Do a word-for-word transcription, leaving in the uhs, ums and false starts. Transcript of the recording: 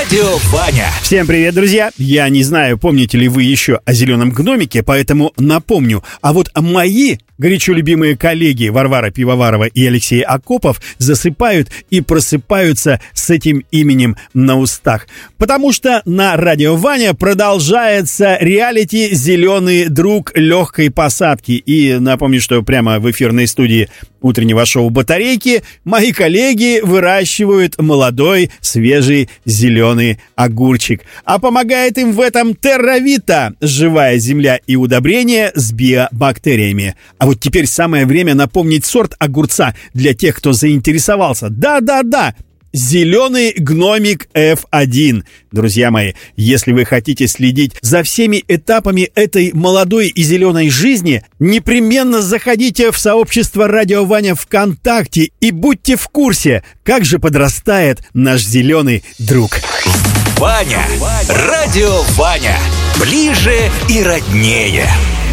Радио Ваня. Всем привет, друзья! Я не знаю, помните ли вы еще о зеленом гномике, поэтому напомню. А вот мои горячо любимые коллеги Варвара Пивоварова и Алексей Акопов засыпают и просыпаются с этим именем на устах. Потому что на Радио Ваня продолжается реалити «Зеленый друг легкой посадки». И напомню, что прямо в эфирной студии утреннего шоу «Батарейки» мои коллеги выращивают молодой, свежий, зеленый огурчик. А помогает им в этом Терравита – живая земля и удобрения с биобактериями. А вот теперь самое время напомнить сорт огурца для тех, кто заинтересовался. Да-да-да! Зеленый гномик эф один. Друзья мои, если вы хотите следить за всеми этапами этой молодой и зеленой жизни, непременно заходите в сообщество Радио Ваня ВКонтакте и будьте в курсе, как же подрастает наш зеленый друг. Ваня, Радио Ваня, ближе и роднее.